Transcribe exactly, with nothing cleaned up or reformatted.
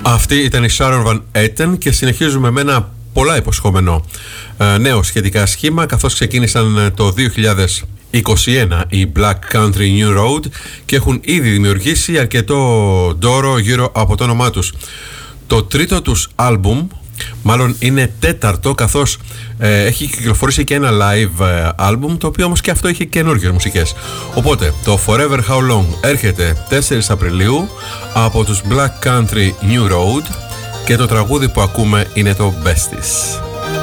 Αυτή ήταν η Sharon Van Etten και συνεχίζουμε με ένα πολλά υποσχόμενο ε, νέο σχετικά σχήμα, καθώς ξεκίνησαν το δύο χιλιάδες είκοσι ένα οι Black Country New Road και έχουν ήδη δημιουργήσει αρκετό ντόρο γύρω από το όνομά τους. Το τρίτο τους άλμπουμ, μάλλον είναι τέταρτο, καθώς ε, έχει κυκλοφορήσει και ένα live ε, άλμπουμ, το οποίο όμως και αυτό είχε καινούργιες μουσικές. Οπότε το Forever How Long έρχεται τέσσερις Απριλίου από τους Black Country New Road και το τραγούδι που ακούμε είναι το Besties.